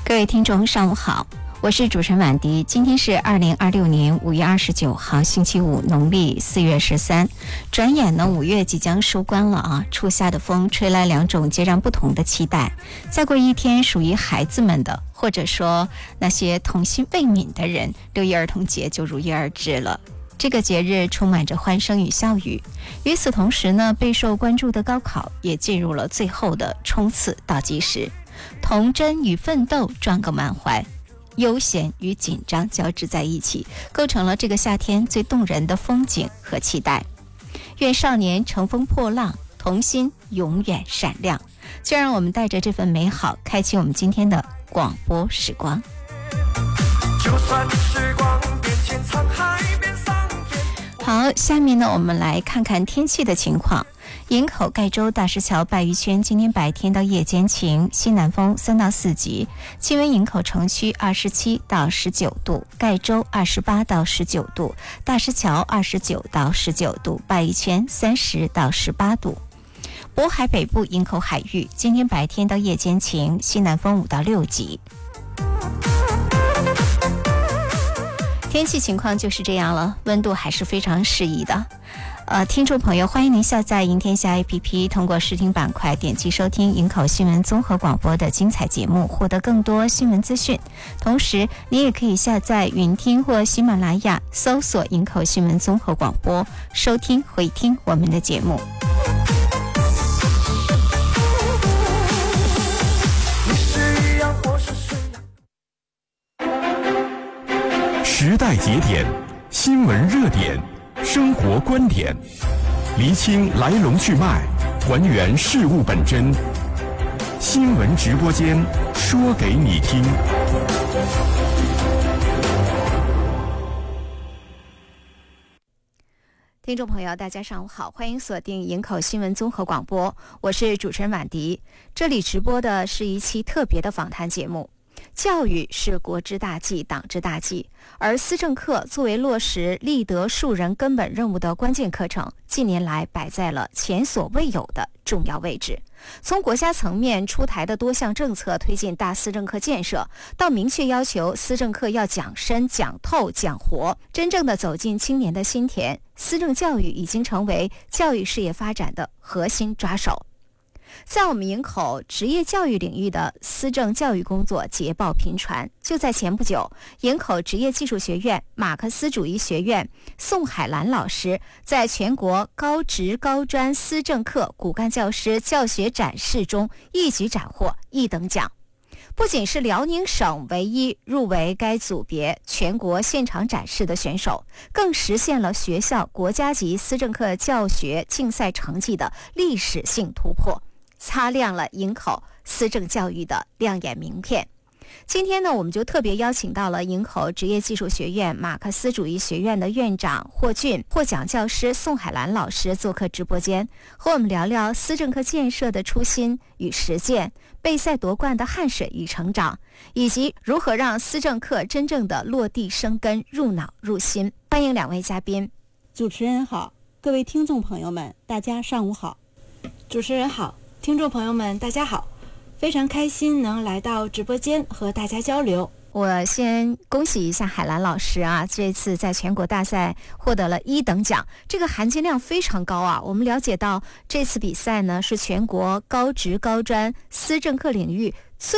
各位听众上午好，我是主持人婉迪。今天是2026年5月29号星期五，农历4月13。转眼呢5月即将收官了啊，初夏的风吹来两种截然不同的期待。再过一天，属于孩子们的，或者说那些童心未泯的人，6一儿童节就如约而至了。这个节日充满着欢声与笑语。与此同时呢，备受关注的高考也进入了最后的冲刺倒计时。童真与奋斗撞个满怀，悠闲与紧张交织在一起，构成了这个夏天最动人的风景和期待。愿少年乘风破浪，童心永远闪亮。就让我们带着这份美好，开启我们今天的广播时光。就算时光变迁，沧海变桑田。好，下面呢，我们来看看天气的情况。营口盖州大石桥鲅鱼圈今天白天到夜间晴，西南风3到4级，气温营口城区27到19度，盖州28到19度，大石桥29到19度，鲅鱼圈30到18度。渤海北部营口海域今天白天到夜间晴，西南风5到6级。天气情况就是这样了，温度还是非常适宜的。听众朋友，欢迎您下载赢天下 APP， 通过视听板块点击收听营口新闻综合广播的精彩节目，获得更多新闻资讯。同时，您也可以下载云听或喜马拉雅，搜索营口新闻综合广播，收听回听我们的节目。 时代节点，新闻热点，生活观点，厘清来龙去脉，还原事物本真。新闻直播间说给你听。 听众朋友，大家上午好，欢迎锁定营口新闻综合广播，我是主持人婉迪。这里直播的是一期特别的访谈节目。教育是国之大计，党之大计，而思政课作为落实立德树人根本任务的关键课程，近年来摆在了前所未有的重要位置。从国家层面出台的多项政策推进大思政课建设，到明确要求思政课要讲深、讲透、讲活，真正的走进青年的心田，思政教育已经成为教育事业发展的核心抓手。在我们营口职业教育领域的思政教育工作捷报频传。就在前不久，营口职业技术学院马克思主义学院宋海兰老师在全国高职高专思政课骨干教师教学展示中一举斩获1等奖。不仅是辽宁省唯一入围该组别全国现场展示的选手，更实现了学校国家级思政课教学竞赛成绩的历史性突破，擦亮了营口思政教育的亮眼名片。今天呢，我们就特别邀请到了营口职业技术学院马克思主义学院的院长霍俊、获奖教师宋海兰老师做客直播间，和我们聊聊思政课建设的初心与实践，备赛夺冠的汗水与成长，以及如何让思政课真正的落地生根、入脑入心。欢迎两位嘉宾。 主持人好，各位听众朋友们，大家上午好。 主持人好，听众朋友们大家好，非常开心能来到直播间和大家交流。 我先恭喜一下海兰老师啊，这次在全国大赛获得了1等奖，这个含金量非常高啊。我们了解到这次比赛呢是全国高职高专思政课领域